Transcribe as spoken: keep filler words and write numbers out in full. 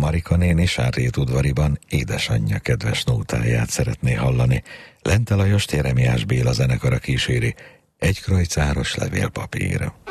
Marika néni Sárrét udvariban édesanyja kedves nótáját szeretné hallani. Lente Lajost Jeremiás Béla zenekara kíséri, egy krajcáros levélpapír.